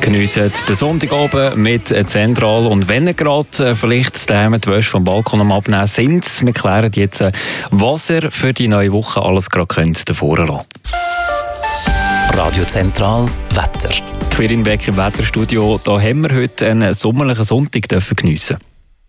Geniessen den Sonntagabend mit Zentral. Und wenn ihr gerade vielleicht daheim die Wäsche vom Balkon am Abnehmen sind, wir klären jetzt, was ihr für die neue Woche alles gerade könnt davor lassen. Radio Zentral Wetter. Quirin Beck im Wetterstudio. Da haben wir heute einen sommerlichen Sonntag geniessen.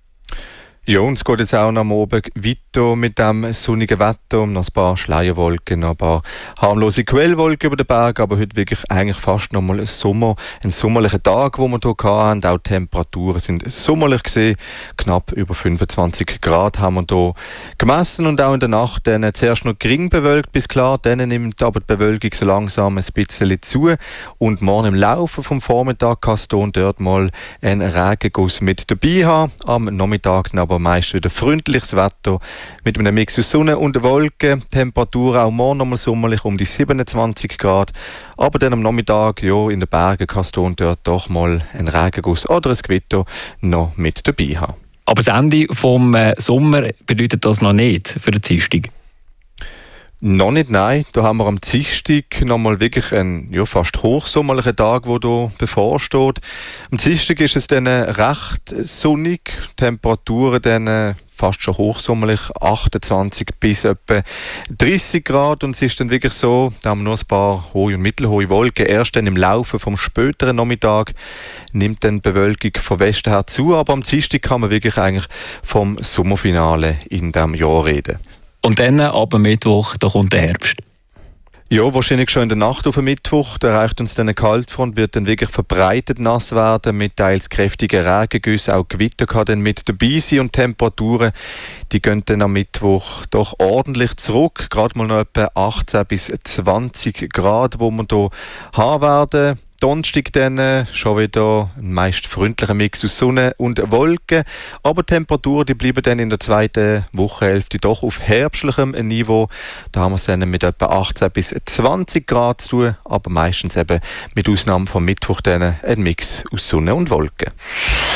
Ja, und es geht jetzt auch am Abend weiter mit dem sonnigen Wetter. Noch ein paar Schleierwolken, noch ein paar harmlose Quellwolken über den Berg, aber heute wirklich eigentlich fast noch mal ein sommerlicher Tag, wo wir hier hatten. Auch die Temperaturen sind sommerlich gesehen. Knapp über 25 Grad haben wir hier gemessen und auch in der Nacht dann zuerst noch gering bewölkt bis klar. Dann nimmt aber die Bewölkung so langsam ein bisschen zu und morgen im Laufe vom Vormittag kann es hier und dort mal einen Regenguss mit dabei haben. Am Nachmittag aber meist wieder freundliches Wetter mit einem Mix aus Sonne und Wolken. Temperatur auch morgen nochmal sommerlich um die 27 Grad. Aber dann am Nachmittag, ja, in den Bergen kann es hier und dort doch mal ein Regenguss oder ein Gewitter noch mit dabei haben. Aber das Ende vom Sommer bedeutet das noch nicht für den Dienstag? Noch nicht, nein. Da haben wir am Dienstag nochmal wirklich einen fast hochsommerlichen Tag, der hier bevorsteht. Am Dienstag ist es dann recht sonnig, Temperaturen dann fast schon hochsommerlich, 28 bis etwa 30 Grad. Und es ist dann wirklich so, da haben wir nur ein paar hohe und mittelhohe Wolken. Erst dann im Laufe vom späteren Nachmittag nimmt dann die Bewölkung von Westen her zu. Aber am Dienstag kann man wirklich eigentlich vom Sommerfinale in diesem Jahr reden. Und dann ab dem Mittwoch, da kommt der Herbst. Ja, wahrscheinlich schon in der Nacht auf den Mittwoch. Da erreicht uns dann eine Kaltfront, wird dann wirklich verbreitet nass werden, mit teils kräftigen Regengüssen. Auch Gewitter kann dann mit dabei sein und Temperaturen, die gehen dann am Mittwoch doch ordentlich zurück. Gerade mal noch etwa 18 bis 20 Grad, wo wir hier haben werden. Donnerstag dann schon wieder ein meist freundlicher Mix aus Sonne und Wolken. Aber die Temperaturen die bleiben dann in der zweiten Wochenhälfte doch auf herbstlichem Niveau. Da haben wir es dann mit etwa 18 bis 20 Grad zu tun, aber meistens eben mit Ausnahme vom Mittwoch dann ein Mix aus Sonne und Wolken.